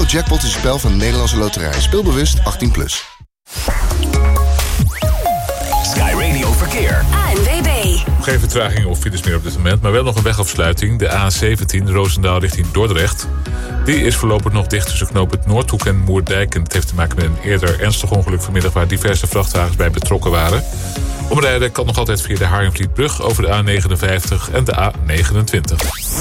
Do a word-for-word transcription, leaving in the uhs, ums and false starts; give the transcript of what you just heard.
Jackpot is een spel van de Nederlandse Loterij. Speel bewust, achttien plus. Sky Radio Verkeer. A N W B. Geen vertragingen of files meer op dit moment, maar wel nog een wegafsluiting. De A zeventien, Roosendaal richting Dordrecht. Die is voorlopig nog dicht tussen knooppunt Noordhoek en Moerdijk. En het heeft te maken met een eerder ernstig ongeluk vanmiddag waar diverse vrachtwagens bij betrokken waren. Omrijden kan nog altijd via de Haringvlietbrug over de A negenenvijftig en de A negenentwintig.